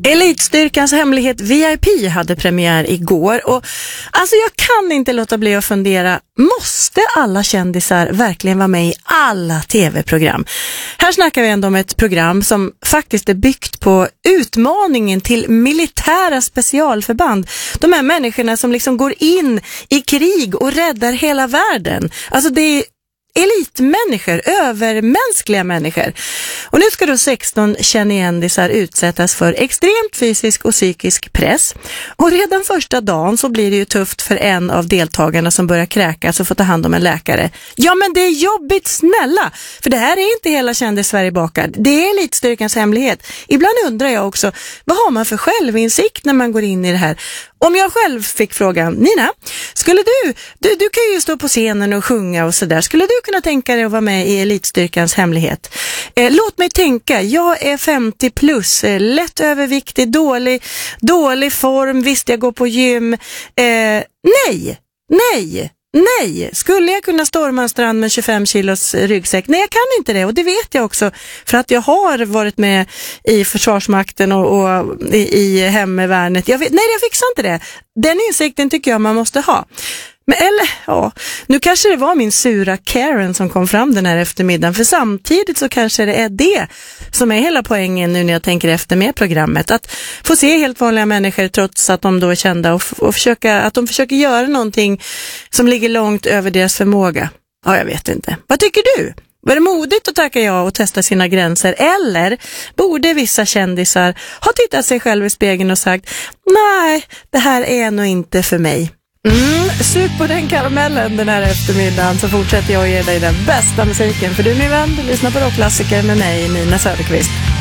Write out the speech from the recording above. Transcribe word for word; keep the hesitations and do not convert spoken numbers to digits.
Elitstyrkans hemlighet V I P hade premiär igår och alltså jag kan inte låta bli att fundera, måste alla kändisar verkligen vara med i alla tv-program? Här snackar vi ändå om ett program som faktiskt är byggt på utmaningen till militära specialförband. De här människorna som liksom går in i krig och räddar hela världen. Alltså det är elitmänniskor, övermänskliga människor. Och nu ska då sexton kändisar utsättas för extremt fysisk och psykisk press. Och redan första dagen så blir det ju tufft för en av deltagarna som börjar kräkas och får ta hand om en läkare. Ja, men det är jobbigt, snälla! För det här är inte hela kändis-Sverige bakad. Det är elitstyrkans hemlighet. Ibland undrar jag också, vad har man för självinsikt när man går in i det här? Om jag själv fick frågan, Nina, skulle du, du, du kan ju stå på scenen och sjunga och sådär. Skulle du kunna tänka dig att vara med i elitstyrkans hemlighet? Eh, låt mig tänka, jag är femtio plus, eh, lätt överviktig, dålig, dålig form, visst jag går på gym. Eh, nej, nej. Nej, skulle jag kunna storma en strand med tjugofem kilos ryggsäck? Nej, jag kan inte det och det vet jag också för att jag har varit med i Försvarsmakten och, och i, i hemvärnet. Jag vet, nej, jag fixar inte det. Den insikten tycker jag man måste ha. Men eller, ja, nu kanske det var min sura Karen som kom fram den här eftermiddagen, för samtidigt så kanske det är det som är hela poängen nu när jag tänker efter med programmet, att få se helt vanliga människor trots att de då är kända och, och försöka, att de försöker göra någonting som ligger långt över deras förmåga. Ja, jag vet inte. Vad tycker du? Var det modigt att tacka ja och testa sina gränser, eller borde vissa kändisar ha tittat sig själv i spegeln och sagt, nej, det här är nog inte för mig. Mm, sup på den karamellen den här eftermiddagen, så fortsätter jag att ge dig den bästa musiken. För du, min vän, du lyssnar på rockklassiker med mig, Nina Söderqvist.